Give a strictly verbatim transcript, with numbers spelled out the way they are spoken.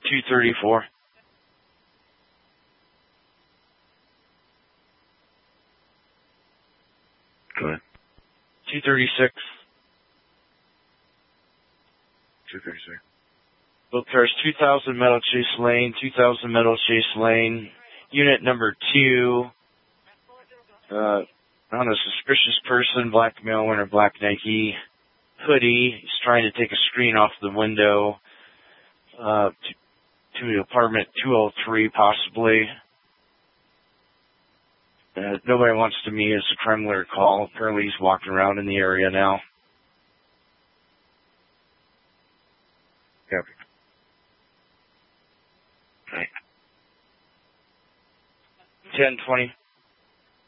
two thirty-four. Go ahead. two thirty-six. two thirty-six. Both cars, two thousand Meadow Chase Lane, two thousand Meadow Chase Lane. Unit number two. Uh, on a suspicious person, black male wearing a black Nike hoodie. He's trying to take a screen off the window uh, to, to apartment two oh three, possibly. Uh, nobody wants to meet. It's a crime alert call. Apparently he's walking around in the area now. Copy. ten twenty.